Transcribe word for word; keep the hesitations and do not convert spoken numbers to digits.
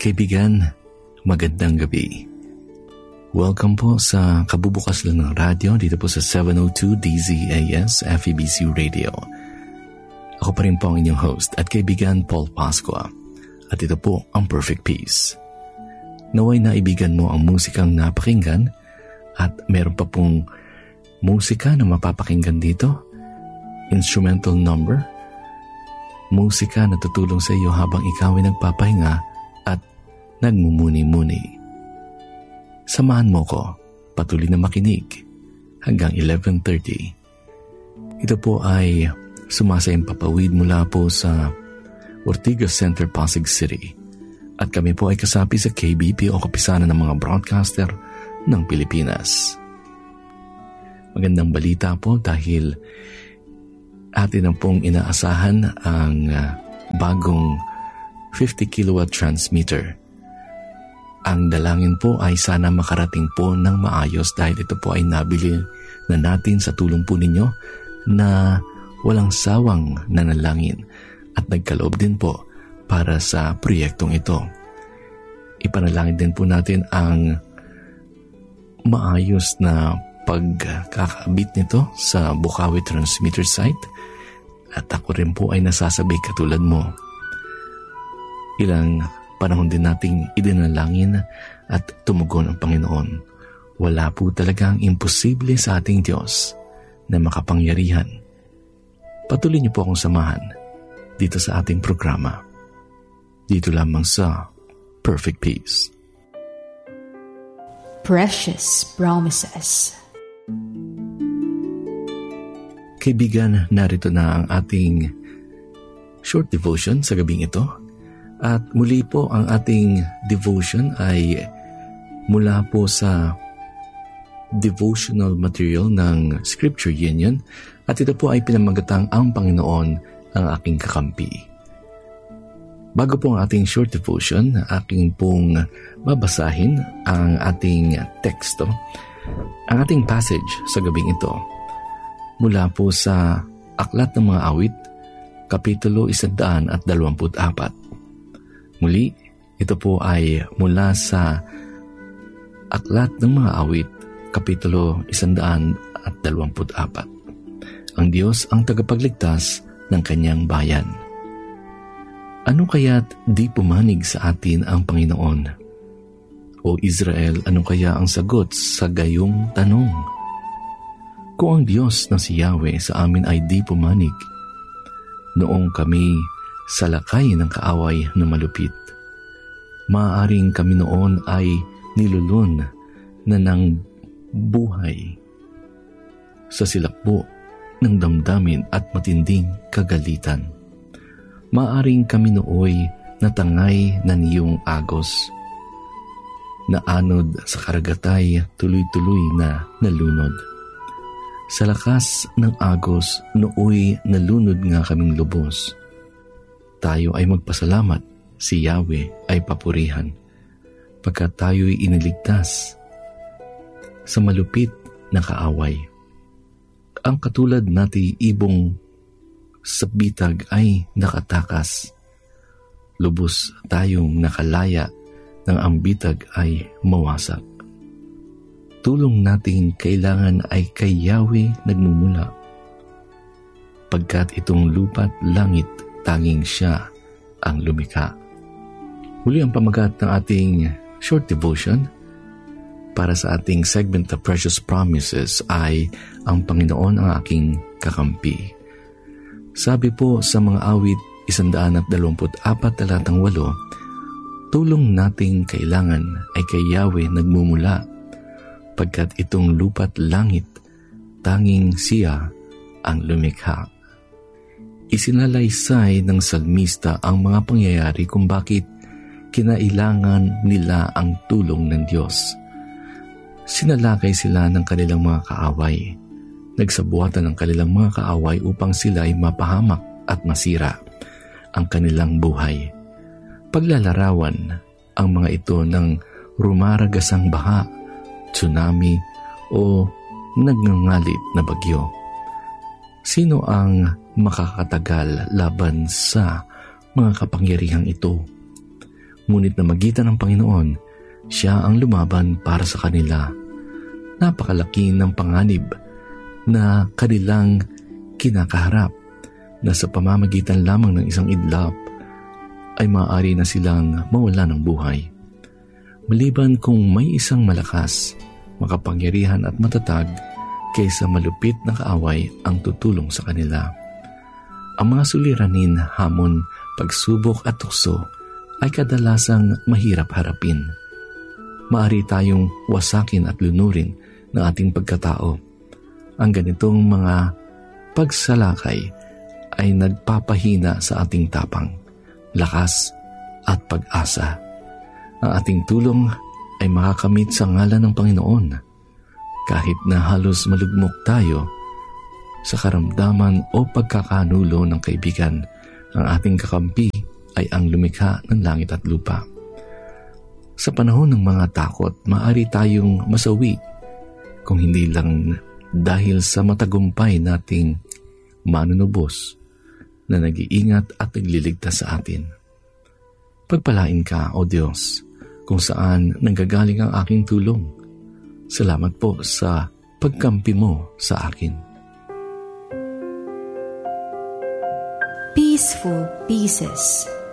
Kaibigan, magandang gabi. Welcome po sa kabubukas lang ng radyo dito po sa seven oh two D Z A S F E B C Radio. Ako pa rin po ang inyong host at kaibigan Paul Pascua at ito po ang Perfect Peace. Naway naibigan mo ang musikang napakinggan at meron pa pong musika na mapapakinggan dito, instrumental number, musika na tutulong sa iyo habang ikaw ay nagpapahinga at nagmumuni-muni. Samahan mo ko, patuloy na makinig hanggang eleven thirty. Ito po ay sumasayang papawid mula po sa Ortigas Center, Pasig City. At kami po ay kasapi sa K B P o kapisanan ng mga broadcaster ng Pilipinas. Magandang balita po dahil atin na pong inaasahan ang bagong fifty kilowatt transmitter. Ang dalangin po ay sana makarating po ng maayos dahil ito po ay nabili na natin sa tulong po ninyo na walang sawang nanalangin at nagkaloob din po para sa proyektong ito. Ipanalangin din po natin ang maayos na pagkakabit nito sa Bukawi transmitter site at ako rin po ay nasasabay katulad mo. Ilang panahon din nating idinalangin at tumugon ang Panginoon. Wala po talagang imposible sa ating Diyos na makapangyarihan. Patuloy niyo po akong samahan dito sa ating programa. Dito lamang sa Perfect Peace. Precious Promises. Kaibigan, narito na ang ating short devotion sa gabing ito. At muli po ang ating devotion ay mula po sa devotional material ng Scripture Union at ito po ay pinamagatang Ang Panginoon ang aking kakampi. Bago po ang ating short devotion, aking pong babasahin ang ating teksto. Ang ating passage sa gabing ito mula po sa Aklat ng Mga Awit, Kapitulo one twenty-four. Muli, ito po ay mula sa Aklat ng Mga Awit, Kapitulo one twenty-four. Ang Diyos ang tagapagligtas ng kanyang bayan. Ano kaya't di pumanig sa atin ang Panginoon? O Israel, ano kaya ang sagot sa gayong tanong? Kung ang Diyos na si Yahweh sa amin ay di pumanig, noong kami sa lakay ng kaaway na malupit, maaaring kami noon ay nilulun na ng buhay sa silakbo ng damdamin at matinding kagalitan. Maaaring kami nooy natangay ng iyong agos, na anod sa karagatay tuloy-tuloy na nalunod. Sa lakas ng agos nooy nalunod nga kaming lubos. Tayo ay magpasalamat, si Yahweh ay papurihan, pagkat tayo'y iniligtas sa malupit na kaaway. Ang katulad nati ibong sa bitag ay nakatakas. Lubos tayong nakalaya nang ang bitag ay mawasak. Tulong nating kailangan ay kay Yahweh nagmumula, pagkat itong lupa't langit tanging siya ang lumikha. Muli ang pamagat ng ating short devotion para sa ating segment of Precious Promises ay Ang Panginoon ang aking kakampi. Sabi po sa mga awit one twenty-four talatang eight, tulong nating kailangan ay kay Yahweh nagmumula, pagkat itong lupa't langit tanging siya ang lumikha. Isinalaysay ng salmista ang mga pangyayari kung bakit kinailangan nila ang tulong ng Diyos. Sinalakay sila ng kanilang mga kaaway. Nagsabuatan ng kanilang mga kaaway upang sila ay mapahamak at masira ang kanilang buhay. Paglalarawan ang mga ito ng rumaragasang baha, tsunami o nagngangalit na bagyo. Sino ang makakatagal laban sa mga kapangyarihang ito? Ngunit na magitan ng Panginoon, siya ang lumaban para sa kanila. Napakalaki ng panganib na kanilang kinakaharap, na sa pamamagitan lamang ng isang idlap ay maaari na silang mawala ng buhay. Maliban kung may isang malakas, makapangyarihan at matatag kaysa malupit na kaaway ang tutulong sa kanila. Ang mga suliranin, hamon, pagsubok at tukso ay kadalasang mahirap harapin. Maaari tayong wasakin at lunurin ng ating pagkatao. Ang ganitong mga pagsalakay ay nagpapahina sa ating tapang, lakas at pag-asa. Ang ating tulong ay makakamit sa ngalan ng Panginoon. Kahit na halos malugmok tayo sa karamdaman o pagkakanulo ng kaibigan, ang ating kakampi ay ang lumikha ng langit at lupa. Sa panahon ng mga takot, maaari tayong masawi kung hindi lang dahil sa matagumpay nating manunubos na nag-iingat at nagliligtas sa atin. Pagpalain ka, O Diyos, kung saan nanggagaling ang aking tulong. Salamat po sa pagkampi mo sa akin. Peaceful Pieces.